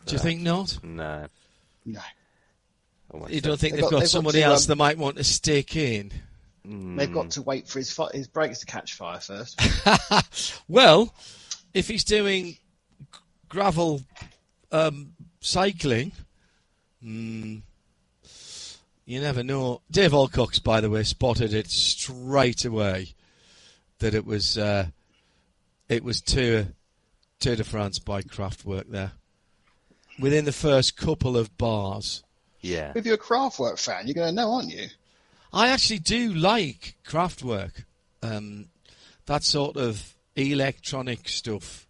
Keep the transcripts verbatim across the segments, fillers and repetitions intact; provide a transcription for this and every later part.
Do you think not? No. No. Almost You don't think They've they've got- got, they've got somebody to, else um, they might want to stick in? They've got to wait for his fi- his brakes to catch fire first. Well, if he's doing g- gravel um, cycling, mm, you never know. Dave Alcox, by the way, spotted it straight away that it was uh, it was Tour, Tour de France by Kraftwerk there. Within the first couple of bars. Yeah. If you're a Kraftwerk fan, you're going to know, aren't you? I actually do like Kraftwerk. Um, that sort of electronic stuff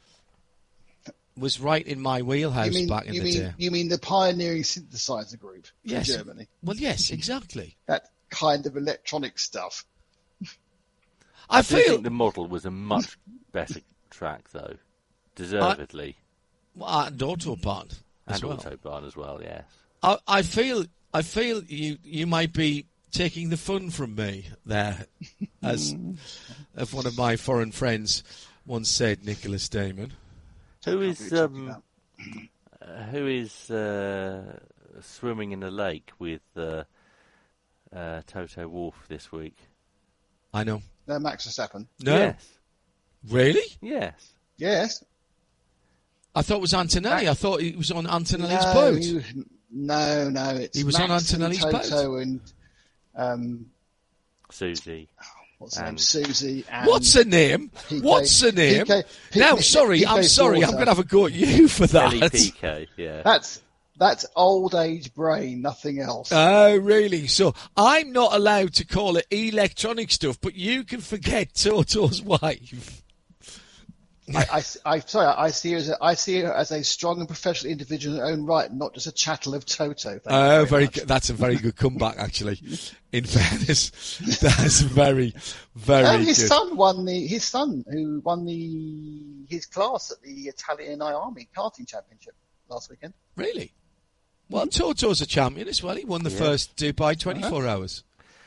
was right in my wheelhouse You mean, back in you the mean, day. You mean the pioneering synthesizer group Yes. in Germany? Well, yes, exactly. That kind of electronic stuff. I, I do feel think the model was a much better track, though. Deservedly. well, and Autobahn as And well. Autobahn as well, yes. I, I feel I feel you you might be taking the fun from me there, as as one of my foreign friends once said, Nicholas Damon. Who Can't is really talk um, about- uh, who is uh, swimming in a lake with uh, uh, Toto Wolff this week? I know. No, Max Verstappen. No, Yes. really? Yes. Yes. I thought it was Antonelli. I thought he was on Antonelli's no, boat. you- no, no. It's He was on Max and Antonelli's Toto and um, Susie. what's her name? And- Susie. And What's her name? P K What's her name? P K now, P- sorry, I'm P K's sorry. I'm daughter. going to have a go at you for Ellie that. P K, yeah. That's that's old age brain, nothing else. Oh, really? So I'm not allowed to call it electronic stuff, but you can forget Toto's wife. I, I, I, sorry, I see her as a, I see her as a strong and professional individual in her own right, not just a chattel of Toto. Thank you Oh, very, very. much. Good. That's a very good comeback, actually. In fairness, that's very, very Oh, his good. son won the his son who won the his class at the Italian Army karting championship last weekend. Really? Well, Toto's a champion as well. He won the Yeah. first Dubai twenty-four hours.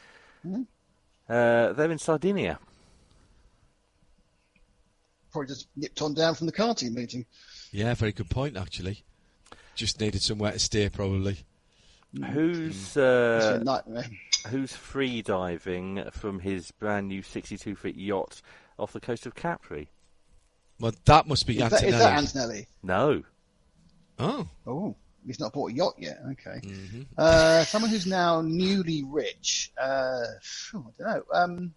Uh, they're in Sardinia. Probably just nipped on down from the karting meeting. Yeah, very good point, actually. Just needed somewhere to stay, probably. Who's It's a uh, nightmare. who's free diving from his brand new sixty-two foot yacht off the coast of Capri? Well, that must be Is that, Antonelli. is that Antonelli? No. Oh, Oh, he's not bought a yacht yet. Okay. Mm-hmm. Uh, someone who's now newly rich. Uh, phew, I don't know. Um,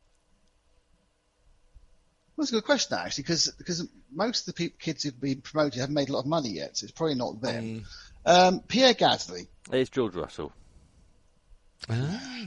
that's a good question, actually, because because most of the people, kids who've been promoted haven't made a lot of money yet, so it's probably not them. Um, Pierre Gasly. It's George Russell. ah.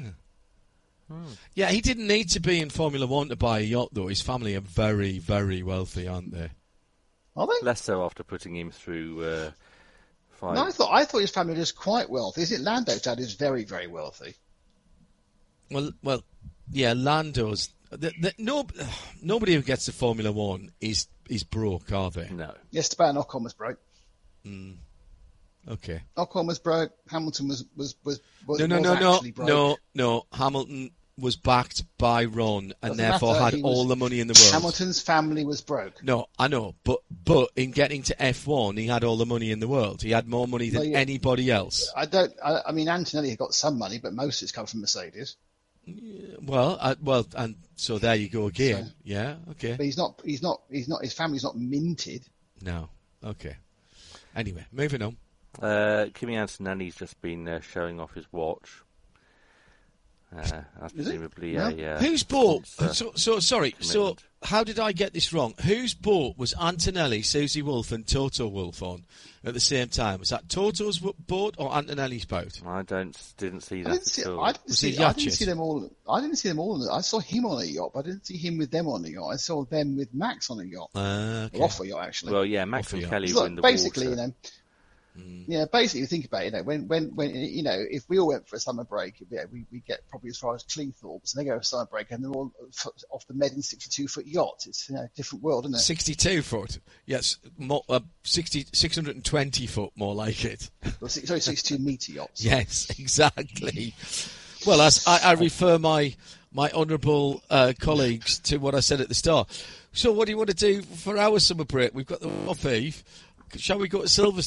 Yeah, he didn't need to be in Formula One to buy a yacht, though. His family are very, very wealthy, aren't they? Are they? Less so after putting him through uh, five. No, I thought I thought his family was quite wealthy. Is it Lando's dad is very, very wealthy? Well, well, yeah, Lando's. The, the, no, nobody who gets to Formula One is is broke, are they? No. Yes, Esteban Ocon was broke. Okay. Ocon was broke. Hamilton was was was, was No, no, was no, no, actually broke. no, no. Hamilton was backed by Ron and Doesn't therefore matter, had he all was- the money in the world. Hamilton's family was broke. No, I know, but but in getting to F one, he had all the money in the world. He had more money than Well, yeah. anybody else. I don't. I, I mean, Antonelli got some money, but most of it's come from Mercedes. Well, uh, well, and so there you go again. So- Yeah, okay. But he's not. He's not. He's not. His family's not minted. No, okay. Anyway, moving on. Uh, Kimi Antonelli's just been uh, showing off his watch. Uh, that's Is it? presumably No. a. Uh, Whose boat? sponsor. So, so sorry. So, commitment. how did I get this wrong? Whose boat was Antonelli, Susie Wolff, and Toto Wolff on at the same time? Was that Toto's w- boat or Antonelli's boat? I don't didn't see I that didn't see. at all. I didn't Was see. it I didn't yachts? see them all. I didn't see them all. I saw him on a yacht, but I didn't see him with them on a yacht. I saw them with Max on a yacht, Uh, okay. or off a yacht actually. Well, yeah, Max Off the and yacht. Kelly It's were like, in the basically, water. you know. Yeah, basically, think about it. You know, when when when you know, if we all went for a summer break, yeah, we we get probably as far as Cleethorpes, and they go for a summer break, and they're all f- off the Med in sixty-two foot yachts. It's you know, a different world, isn't it? sixty-two foot. Yes, more, uh, sixty, six hundred twenty foot, more like it. Well, six- sorry, sixty-two meter yachts. Yes, exactly. Well, as I, I refer my my honourable uh, colleagues to what I said at the start. So, what do you want to do for our summer break? We've got the off eve. Shall we go to Silverstone?